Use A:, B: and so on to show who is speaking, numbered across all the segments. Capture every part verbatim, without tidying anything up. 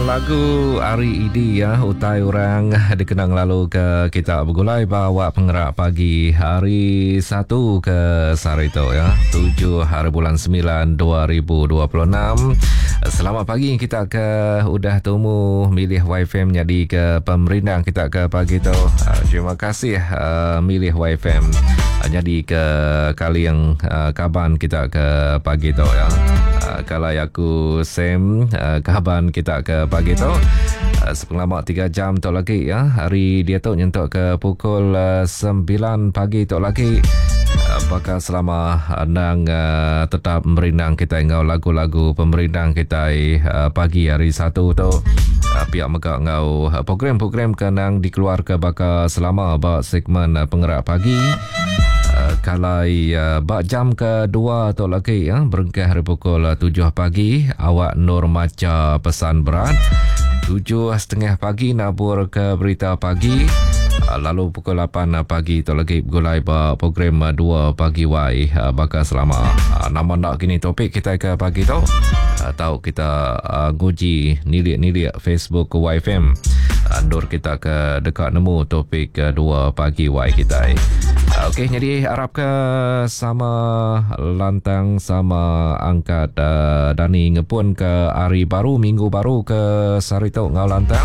A: lagu hari ini ya, utai orang dikenang lalu ke kita bergulai bawa penggerak pagi hari satu ke Sarito ya, tujuh hari bulan sembilan dua ribu dua puluh enam. Selamat pagi kita ke udah temu milih Y F M jadi ke pemerintah kita ke pagi tu. Uh, terima kasih uh, milih Y F M uh, jadi ke kali yang uh, kaban kita ke pagi tu ya. Uh, kalau aku Sam uh, kaban kita ke pagi tu uh, sepenglamak tiga jam tu lagi ya. Hari dia tu nyentuk ke pukul uh, sembilan pagi tu lagi. Apakah selama nang uh, tetap merindang kita ngau lagu-lagu pemerintah kita uh, pagi hari satu tu uh, pihak mega ngau uh, program-program kenang dikeluarkan bakal selama bak segmen uh, penggerak pagi uh, kalai uh, bak jam kedua tu lagi ya, berengkah hari pukul uh, tujuh pagi awak Nur Maca pesan berat, tujuh setengah pagi nabur ke berita pagi. Lalu pukul lapan pagi tu lagi bergulai program dua pagi Y bakal selama. Nama nak kini topik kita ke pagi tu tahu kita uh, nguji nilik-nilik Facebook Y F M. Andur kita ke dekat nemu topik dua pagi Y kita. Okey, jadi harap ke sama lantang sama angkat uh, Dani ngepun ke hari baru minggu baru ke Sarito ngau lantang.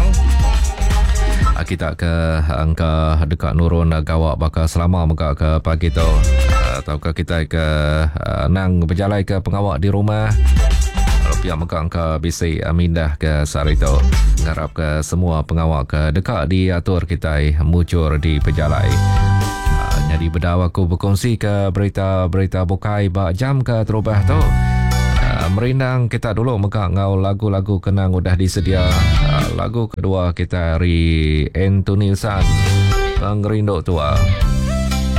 A: Kita ke angka dekat nurun gawak bakal selama muka ke pagi tu ataukah kita ke uh, nang berjalan ke pengawak di rumah kalau pihak muka angka bisi amindah ke Sarito ngarap ke semua pengawak ke dekat diatur kita mucur di pejalai. Uh, jadi berdawa aku berkongsi ke berita-berita bukai bak jam ke terubah tu. Merindang kita dulu mega ngau lagu-lagu kenang udah disedia. Lagu kedua kita hari Anthony San Pengerinduk Tua.